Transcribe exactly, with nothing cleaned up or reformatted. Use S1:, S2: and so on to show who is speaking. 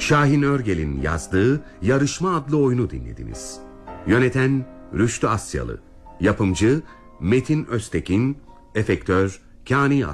S1: Şahin Örgel'in yazdığı Yarışma adlı oyunu dinlediniz. Yöneten Rüştü Asyalı. Yapımcı Metin Öztekin. Efektör Kani